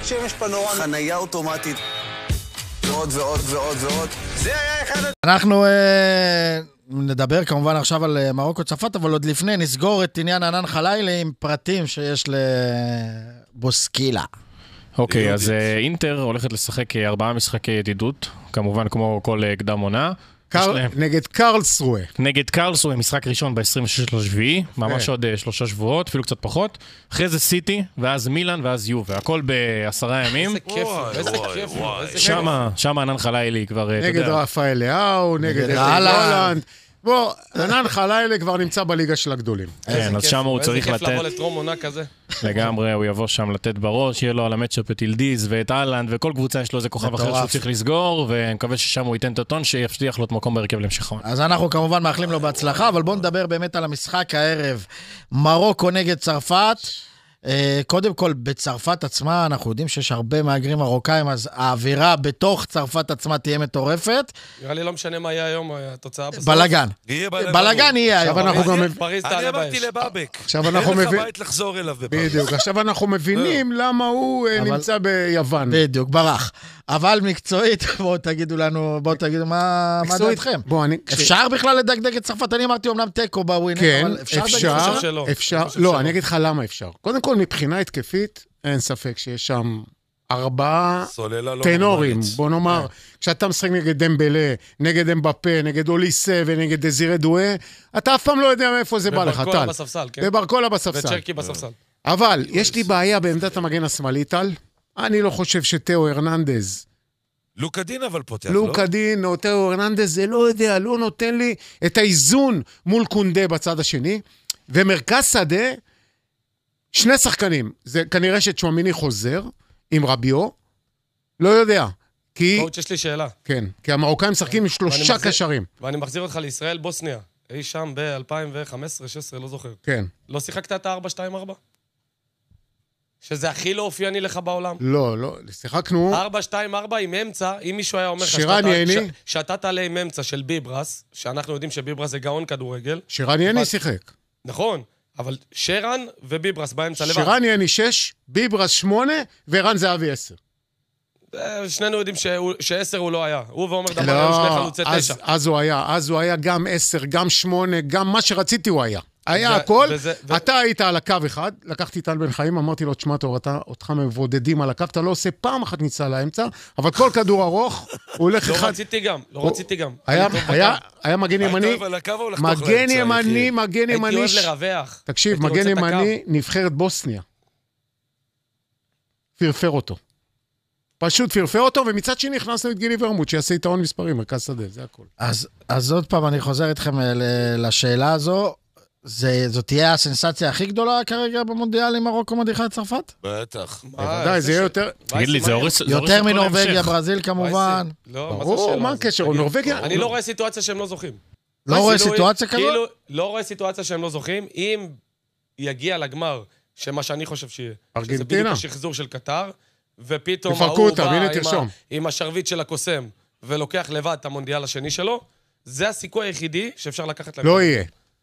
שמש פנורמית, חנייה אוטומטית, ועוד ועוד ועוד ועוד. זה היה אחד... אנחנו נדבר כמובן עכשיו על מרוקו צרפת, אבל עוד לפני נסגור את עניין ענן חלילי עם פרטים שיש לבוסקילה. אוקיי, אז אינטר הולכת לשחק 4 משחקי ידידות, כמובן כמו כל קדם עונה. נגד קרלסרואה. נגד קרלסרואה, משחק ראשון ב-26 לשביעי, ממש עוד 3 שבועות, אפילו קצת פחות. אחרי זה סיטי, ואז מילאן, ואז יובה. הכל ב10 ימים. איזה כיף. שם ענן חלילי כבר, אתה יודע. נגד רפאל לאו, נגד הולנד. בוא, ענן חלילי כבר נמצא בליגה של הגדולים. כן, אז שם הוא צריך לתת... איזה כיף לבוא לטרום עונה כזה. לגמרי, הוא יבוא שם לתת בראש, יהיה לו על המצ'אפ את ילדיז ואת אהלנד, וכל קבוצה יש לו איזה כוכב אחר שהוא צריך לסגור, ואני מקווה ששם הוא ייתן את הטון, שיבטיח לו את מקום בהרכב להמשך העונה. אז אנחנו כמובן מאחלים לו בהצלחה, אבל בואו נדבר באמת על המשחק הערב. מרוקו נגד צרפת. קודם כל, בצרפת עצמה, אנחנו יודעים שיש הרבה מהגרים מרוקאים, אז האווירה בתוך צרפת עצמה תהיה מטורפת. נראה לי לא משנה מה יהיה היום, התוצאה בסוף. בלגן. בלגן יהיה היום. אני אמרתי לבאבק. עכשיו אנחנו מבינים... אין לך בית לחזור אליו בפאריז. בדיוק, עכשיו אנחנו מבינים למה הוא נמצא ביוון. בדיוק, ברח. אבל מקצועית, בואו תגידו מה דעתכם. אפשר בכלל לדגדג את צרפת? אני אמרתי אומנם טקו בווינר, אבל אפשר. לא, אני אגיד לך למה אפשר. קודם כל, מבחינה התקפית, אין ספק שיש שם 4 טנורים. בוא נאמר, כשאתה משחק נגד דמבלה, נגד אמבפה, נגד אוליסה ונגד דזירה דואה, אתה אף פעם לא יודע מאיפה זה בא לך, טל. וברקולה בספסל, כן. וברקולה בספסל. וצ'רקי בספסל. אבל יש לי בעיה בעמדת המגן השמאלי, טל. אני לא חושב שתאו הרננדז... לוקדין אבל פותח, לא? לוקדין או תאו הרננדז, זה לא יודע, לא נותן לי את האיזון מול קונדה בצד השני, ומרכז שדה, 2 שחקנים. זה כנראה שצ'ואמיני חוזר עם רביו, לא יודע. קואוץ', יש לי שאלה. כן, כי המרוקאים משחקים עם 3 קשרים. ואני מחזיר אותך לישראל, בוסניה. אי שם ב-2015-16, לא זוכר. כן. לא שיחקת את ה-4-2-4? שזה הכי לא אופייני לך בעולם. לא, שיחקנו... 4-2-4 עם אמצע, אם מישהו היה אומר לך שאתה תעלה עם אמצע של ביברס, שאנחנו יודעים שביברס זה גאון כדורגל. שרן יני שיחק. נכון, אבל שרן וביברס באמצע לבד. שרן יני 6, ביברס 8, ורן זהבי 10. שנינו יודעים ש10 הוא לא היה. הוא ואומר דבר היו 2 חלוצי 9. אז הוא היה גם 10, גם 8, גם מה שרציתי הוא היה. היה הכל, אתה היית על הקו אחד, לקחתי טל בן חיים, אמרתי לו, תשמע, אותך מבודדים על הקו, אתה לא עושה פעם אחת ניצה לאמצע, אבל כל כדור ארוך, הוא הולך אחד... לא רציתי גם. היה מגן ימני, מגן ימני. הייתי אוהב לרווח. תקשיב, מגן ימני, נבחרת בוסניה. פרפר אותו. פשוט פרפר אותו, ומצד שני הכנסנו את גילי ורמוט, שיעשה יתרון מספרים, מרכז שדה, זה הכל. אז עוד פעם, אני חוזר איתכם לשאלה הזו, זאת תהיה הסנסציה הכי גדולה כרגע במונדיאל עם מרוקו מדיחה את צרפת? בטח. בוודאי, זה יהיה יותר... תגיד לי, זה הורס... יותר מנורווגיה, ברזיל כמובן. ברור, מה הקשר? נורווגיה... אני לא רואה סיטואציה שהם לא זוכים. לא רואה סיטואציה כזאת? לא רואה סיטואציה שהם לא זוכים. אם יגיע לגמר, שמה שאני חושב שיהיה, שזה בדיוק השחזור של קטר, ופתאום הוא בא עם השרביט של הקוסם, ולוקח לבד את המונדיאל השני שלו, זה הסיכוי היחידי שאפשר לקחת להם. לא יהיה.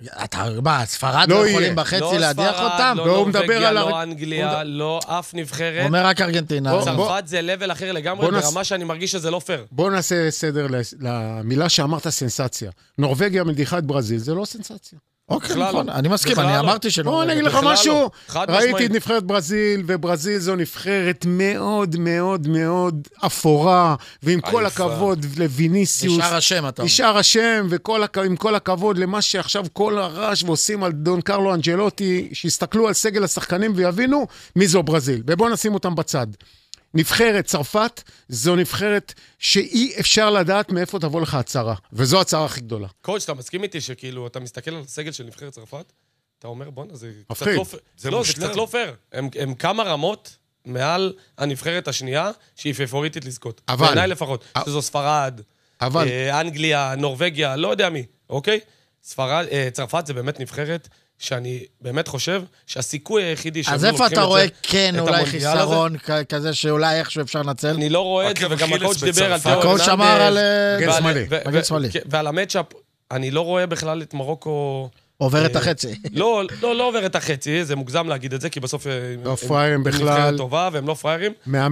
מה, ספרד לא יכולים בחצי להדיח אותם? לא נורווגיה, לא אנגליה, לא אף נבחרת. הוא אומר רק ארגנטינה. צרפת זה לבל אחר לגמרי, ברמה שאני מרגיש שזה לא פייר. בוא נעשה סדר למילה שאמרת סנסציה. נורווגיה מדיחה את ברזיל, זה לא סנסציה. אוקיי, נכון, אני מסכים, אני אמרתי בוא נגיד לך משהו, ראיתי את נבחרת ברזיל, וברזיל זו נבחרת מאוד מאוד מאוד אפורה, ועם כל הכבוד לויניסיוס, נשאר השם, אתה אומר. נשאר השם, ועם כל הכבוד למה שעכשיו כל הרעש ועושים על דון קרלו אנג'לוטי, שיסתכלו על סגל השחקנים ויבינו מי זו ברזיל, ובואו נשים אותם בצד. נבחרת צרפת, זו נבחרת שאי אפשר לדעת מאיפה תבוא לך הצהרה, וזו הצהרה הכי גדולה. קואוץ', אתה מסכים איתי שכאילו, אתה מסתכל על הסגל של נבחרת צרפת, אתה אומר, בוא'נה, זה קצת לא פייר. לא, זה קצת לא פייר. הם כמה רמות מעל הנבחרת השנייה, שהיא פייבוריטית לזכות. בעיניי לפחות, שזו ספרד, אנגליה, נורווגיה, לא יודע מי, אוקיי? צרפת זה באמת נבחרת שאני באמת חושב שהסיכוי היחידי אז איפה אתה רואה כן אולי חיסרון כזה שאולי איכשהו אפשר לנצל? אני לא רואה את זה, וגם הקואוץ' דיבר על תאו הקואוץ' אמר על מגן שמאלי. ועל המצ'אפ, אני לא רואה בכלל את מרוקו... עובר את החצי. לא עובר את החצי, זה מוגזם להגיד את זה, כי בסוף לא פריירים בכלל. נבחרת טובה, והם לא פריירים.